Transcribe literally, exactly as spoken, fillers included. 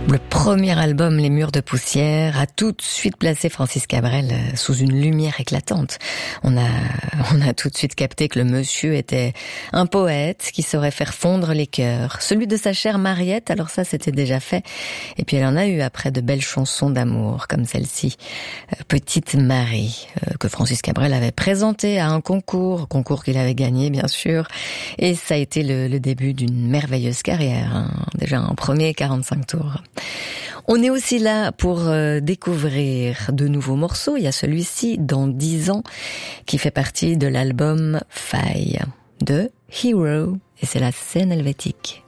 Le premier album, Les Murs de Poussière, a tout de suite placé Francis Cabrel sous une lumière éclatante. On a, on a tout de suite capté que le monsieur était un poète qui saurait faire fondre les cœurs. Celui de sa chère Mariette, alors ça c'était déjà fait. Et puis elle en a eu après de belles chansons d'amour, comme celle-ci, Petite Marie, que Francis Cabrel avait présentée à un concours, concours qu'il avait gagné bien sûr. Et ça a été le, le début d'une merveilleuse carrière, hein. Déjà un premier quarante-cinq tours. On est aussi là pour euh, découvrir de nouveaux morceaux. Il y a celui-ci, Dans dix ans, qui fait partie de l'album Faille de Hero. Et c'est la scène helvétique.